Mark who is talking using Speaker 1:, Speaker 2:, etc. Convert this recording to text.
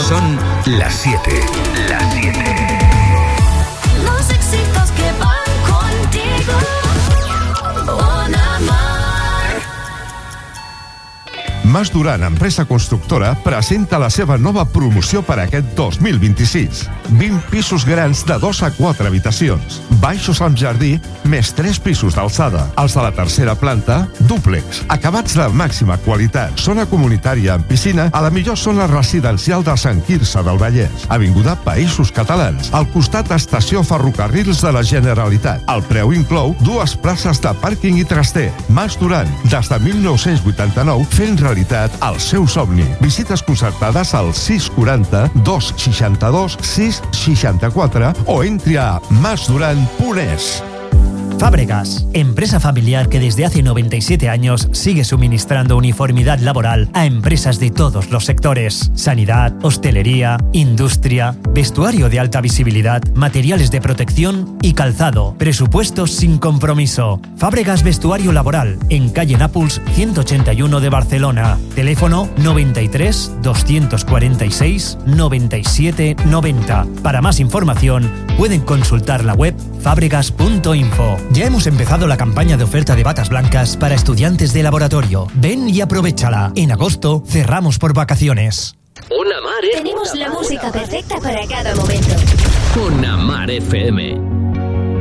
Speaker 1: Son las 7. Las 7.
Speaker 2: Los éxitos que van contigo. Una mar.
Speaker 3: Mas Duran, empresa constructora, presenta la seva nova promoció per aquest 2026. 20 pisos grans de 2 a 4 habitacions, baixos amb jardí, més 3 pisos d'alçada. Els de la tercera planta, dúplex, acabats de màxima qualitat, zona comunitària amb piscina a la millor zona residencial de Sant Quirze del Vallès, avinguda Països Catalans, al costat d'Estació Ferrocarrils de la Generalitat. El preu inclou 2 places de pàrquing i traster. Mas Duran, des de 1989, fent realitat el seu somni. Visites concertades al 640 262 664 o entri a masduran.es.
Speaker 4: Fábregas, empresa familiar que desde hace 97 años sigue suministrando uniformidad laboral a empresas de todos los sectores: sanidad, hostelería, industria, vestuario de alta visibilidad, materiales de protección y calzado. Presupuestos sin compromiso. Fábregas Vestuario Laboral, en calle Nàpols 181 de Barcelona. Teléfono 93 246 97 90. Para más información, pueden consultar la web fabregas.info. Ya hemos empezado la campaña de oferta de batas blancas para estudiantes de laboratorio. Ven y aprovéchala. En agosto cerramos por vacaciones.
Speaker 5: Una Mar.
Speaker 2: Tenemos la música perfecta para cada momento.
Speaker 5: Una Mar FM.